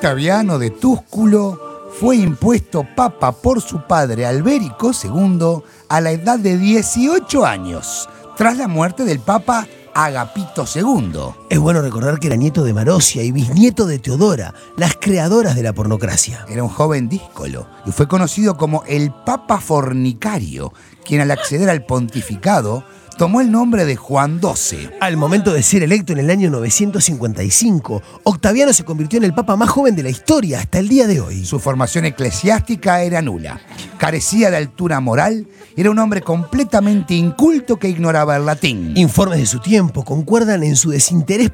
Octaviano de Túsculo fue impuesto papa por su padre Alberico II a la edad de 18 años, tras la muerte del papa Agapito II. Es bueno recordar que era nieto de Marosia y bisnieto de Teodora, las creadoras de la pornocracia. Era un joven díscolo y fue conocido como el Papa Fornicario, quien al acceder al pontificado tomó el nombre de Juan XII. Al momento de ser electo en el año 955, Octaviano se convirtió en el papa más joven de la historia hasta el día de hoy. Su formación eclesiástica era nula, carecía de altura moral, era un hombre completamente inculto que ignoraba el latín. Informes de su tiempo concuerdan en su desinterés